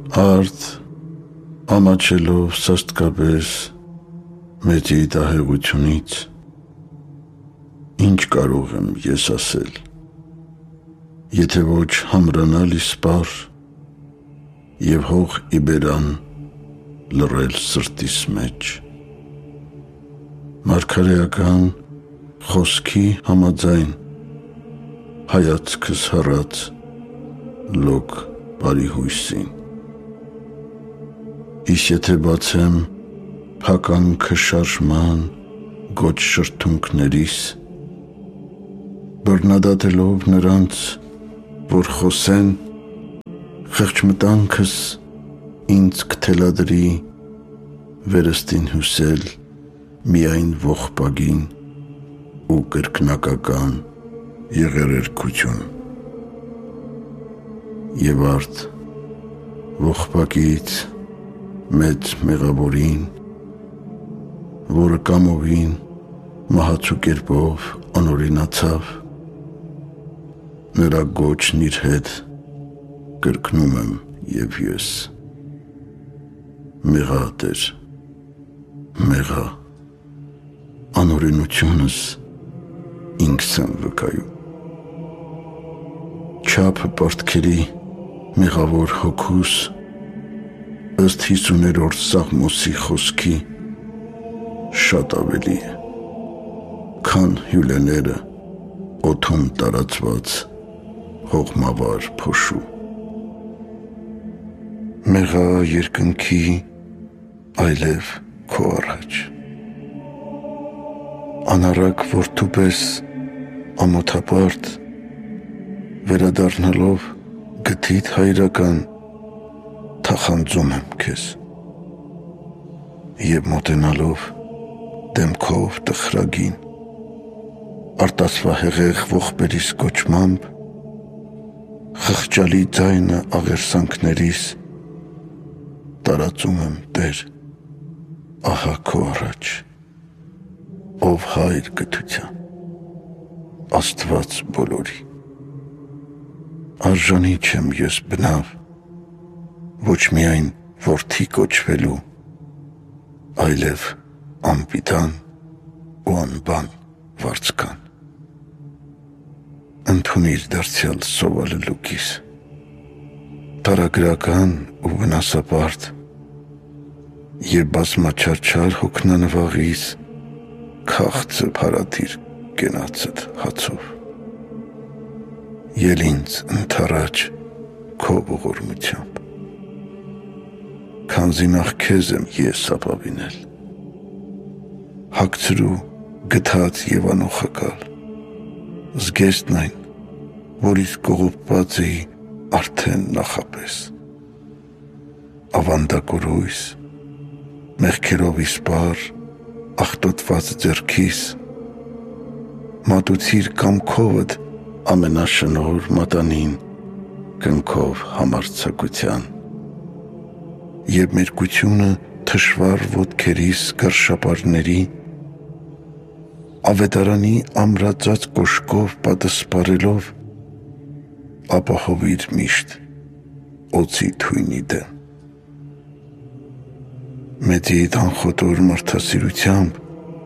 Արդ ամաչելով սաստկապես մեծի դահեղությունից, ինչ կարող եմ ես ասել, եթե ոչ համրանալ իսպար և հող իբերան լռել սրտիս մեջ, մարգարեական խոսքի համաձայն հայացքս հառած լոկ բարի հույսին, իսկ եթե բացեմ փականքը շարժման գոչ շրթունքներիս, բռնադատելով նրանց, որ խոսեն, խեղճմտանքս ինձ կթելադրի վերստին հյուսել միայն ողբագին ու կրկնակական եղերերքություն և արդ ողբագից մեծ մեղավորին, որը կամովին մահացու կերպով անօրինացավ, նրա գոչն իր հետ կրկնում եմ և ես, մեղա Տեր, մեղա, անօրինությունս ինքս եմ վկայում, չափը պարտքերի մեղավոր հոգուս ըստ 50-րդ Սաղմոսի խոսքի շատ ավելի է, քան հյուլեները օդում տարածված հողմավար փոշու, մեղա երկնքի այլև քո առաջ, անառակ որդու պես ամոթապարտ վերադառնալով գթիդ հայրական թախանձում եմ քեզ և մոտենալով դեմքով տխրագին արտասվահեղեղ ողբերիս կոչմամբ խղճալի ձայնը աղերսանքներիս տարածում եմ Տեր ահա քո առաջ, ով հայր կթության, Աստված բոլորի, արժանի չեմ ես բնավ, ոչ միայն որդի կոչվելու, այլև անպիտան ու անբան վարձկան, ընդունիր դարձյալ սովալելուկիս, տարագրական ու վնասապարտ և բազմաչարչար հոգնանվաղիս քաղցը փարաթիր կենացդ հացով, ել ինձ ընդառաջ քո ողորմությամբ, քանզի նախ քեզ եմ ես ապավինել, հագցրու գթած և անոխակալ, զգեստն այն, որից կողոպված էի արդեն նախապես, ավանդակորույս, մեղքերով իսպար, աղտոտված ձեռքիս, մատուցիր կամքովդ ամենաշնորհ մատանին կնքով համարձակության, և մերկությունը թշվառ ոտքերիս գարշապարների, ավետարանի ամրացած կոշկով պատսպարելով, ապահովիր միշտ օձի թույնի դեմ, մեծիդ անխոտոր մարդասիրությամբ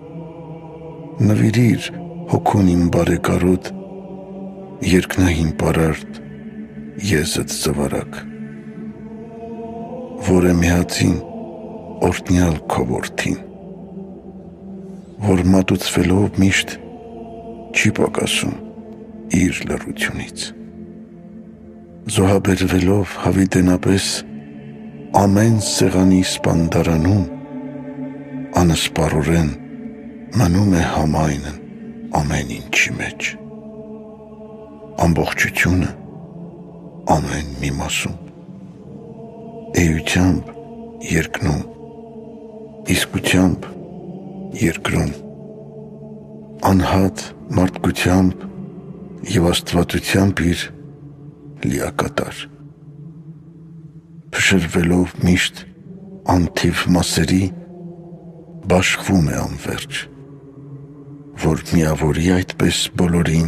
նվիրիր հոգուն իմ բարեկարոտ, երկնային պարարտ եզդ զվարակ, որ է միածին օրհնյալ քո որդին, որ մատուցվելով միշտ չի պակասում իր լռությունից, զոհաբերվելով հավիտենապես ամեն սեղանի սպանդարանում, անսպառորեն մնում է համայնն ամեն ինչի մեջ, ամբողջությունը ամեն մի մասում, էությամբ երկնում, իսկությամբ երկրում, անհատ մարդկությամբ և աստվածությամբ իր լիակատար, փշրվելով միշտ անթիվ մասերի, բաշխվում է անվերջ, որ միավորի այդպես բոլորին,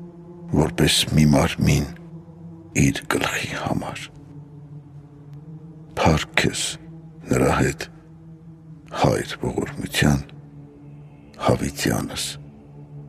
որպես մի մարմին իր գլխի համար։ Փառքես նրա հետ հայր ողորմության Հավիտյանս։